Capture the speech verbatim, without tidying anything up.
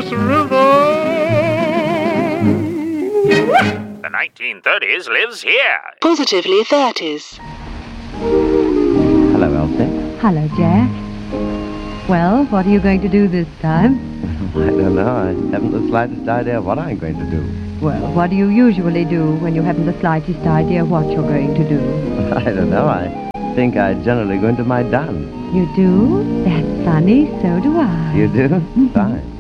this river. The nineteen thirties lives here. Positively thirties. Hello, Elsie. Hello, Jack. Well, what are you going to do this time? I don't know. I haven't the slightest idea what I'm going to do. Well, what do you usually do when you haven't the slightest idea what you're going to do? I don't know. I think I generally go into my dance. You do? That's funny. So do I. You do? Fine.